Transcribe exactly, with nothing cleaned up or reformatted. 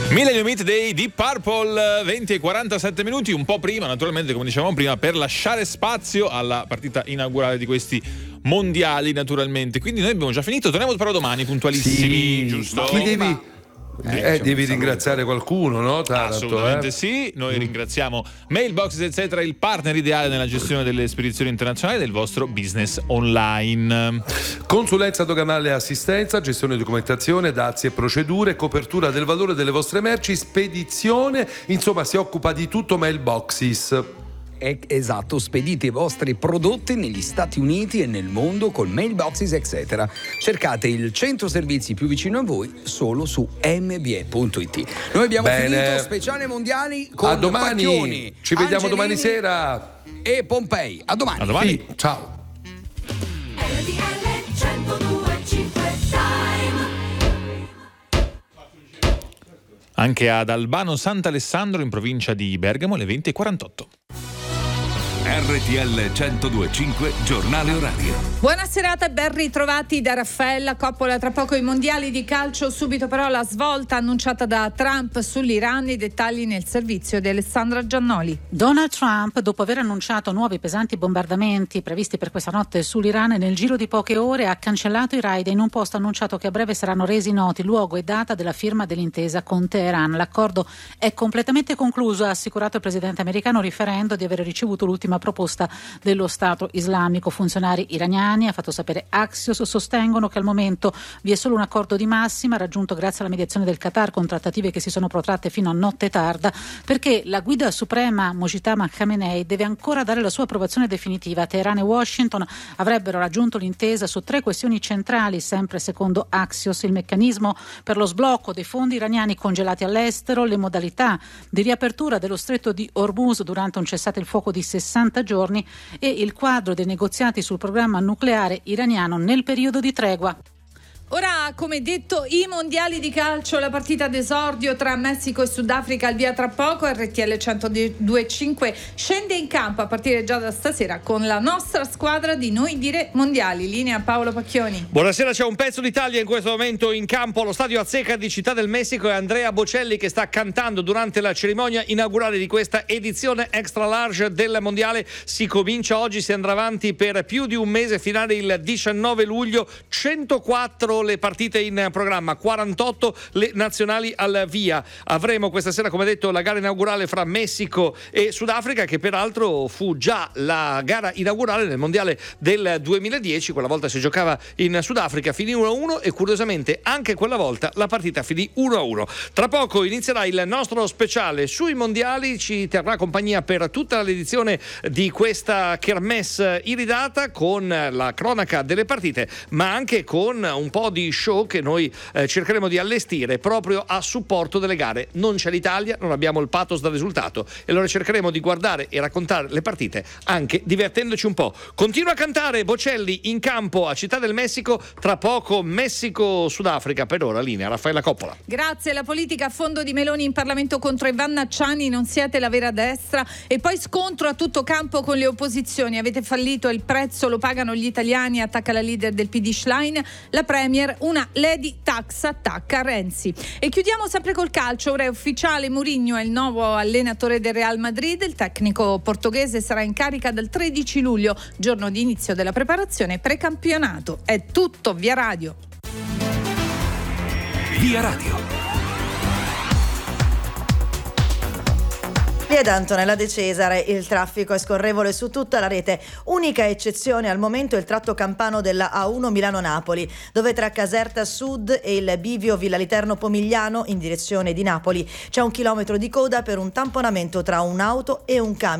Millennium Meet Day di Purple, venti e quarantasette minuti, un po' prima, naturalmente, come dicevamo prima, per lasciare spazio alla partita inaugurale di questi mondiali, naturalmente. Quindi noi abbiamo già finito, torniamo però domani puntualissimi, sì, giusto? Chi devi, eh, eh, devi ringraziare qualcuno, no? Taranto, Assolutamente eh? sì, noi ringraziamo Mailboxes eccetera, il partner ideale nella gestione delle spedizioni internazionali del vostro business online. Consulenza doganale e assistenza, gestione di documentazione, dazi e procedure, copertura del valore delle vostre merci, spedizione, insomma si occupa di tutto Mailboxes. Esatto, spedite i vostri prodotti negli Stati Uniti e nel mondo con Mailboxes eccetera. Cercate il centro servizi più vicino a voi solo su m b e punto i t. Noi abbiamo Bene. finito speciale mondiali con a domani. Pacchioni, Ci vediamo Angelini domani sera e Pompei. A domani. A domani. Sì, ciao. Anche ad Albano Sant'Alessandro in provincia di Bergamo alle venti e quarantotto. R T L centodue e cinque giornale orario. Buona serata e ben ritrovati da Raffaella Coppola. Tra poco i mondiali di calcio, subito però la svolta annunciata da Trump sull'Iran, i dettagli nel servizio di Alessandra Giannoli. Donald Trump, dopo aver annunciato nuovi pesanti bombardamenti previsti per questa notte sull'Iran, nel giro di poche ore ha cancellato i raid e in un post ha annunciato che a breve saranno resi noti luogo e data della firma dell'intesa con Teheran. L'accordo è completamente concluso, ha assicurato il presidente americano, riferendo di aver ricevuto l'ultima proposta dello Stato islamico. Funzionari iraniani, ha fatto sapere Axios, sostengono che al momento vi è solo un accordo di massima raggiunto grazie alla mediazione del Qatar, con trattative che si sono protratte fino a notte tarda, perché la guida suprema Mojtaba Khamenei deve ancora dare la sua approvazione definitiva. Teheran e Washington avrebbero raggiunto l'intesa su tre questioni centrali, sempre secondo Axios: il meccanismo per lo sblocco dei fondi iraniani congelati all'estero, le modalità di riapertura dello stretto di Hormuz durante un cessate il fuoco di sessanta giorni e il quadro dei negoziati sul programma nucleare iraniano nel periodo di tregua. Ora, come detto, i mondiali di calcio, la partita d'esordio tra Messico e Sudafrica al via tra poco. R T L centodue e cinque scende in campo a partire già da stasera con la nostra squadra di Noi Dire Mondiali. Linea Paolo Pacchioni. Buonasera, c'è un pezzo d'Italia in questo momento in campo allo stadio Azteca di Città del Messico e Andrea Bocelli che sta cantando durante la cerimonia inaugurale di questa edizione extra large del mondiale. Si comincia oggi, si andrà avanti per più di un mese, finale il diciannove luglio, centoquattro le partite in programma, quarantotto le nazionali al via. Avremo questa sera, come detto, la gara inaugurale fra Messico e Sudafrica, che peraltro fu già la gara inaugurale nel mondiale del duemiladieci. Quella volta si giocava in Sudafrica, finì uno a uno e curiosamente anche quella volta la partita finì uno a uno. Tra poco inizierà il nostro speciale sui mondiali, ci terrà compagnia per tutta l'edizione di questa kermesse iridata con la cronaca delle partite, ma anche con un po' di show che noi eh, cercheremo di allestire proprio a supporto delle gare. Non c'è l'Italia, non abbiamo il pathos da risultato e allora cercheremo di guardare e raccontare le partite anche divertendoci un po'. Continua a cantare Bocelli in campo a Città del Messico, tra poco Messico-Sudafrica. Per ora linea Raffaella Coppola. Grazie. La politica a fondo di Meloni in Parlamento contro Ivan Nacciani, non siete la vera destra, e poi scontro a tutto campo con le opposizioni. Avete fallito, il prezzo lo pagano gli italiani, attacca la leader del P D Schlein. La Premier, una lady tax, attacca Renzi. E chiudiamo sempre col calcio. Ora è ufficiale, Mourinho è il nuovo allenatore del Real Madrid. Il tecnico portoghese sarà in carica dal tredici luglio, giorno di inizio della preparazione precampionato. È tutto, via radio. Via radio. Via d'Antonella De Cesare, il traffico è scorrevole su tutta la rete, unica eccezione al momento il tratto campano della A uno Milano-Napoli, dove tra Caserta Sud e il bivio Villa Literno Pomigliano in direzione di Napoli c'è un chilometro di coda per un tamponamento tra un'auto e un camion.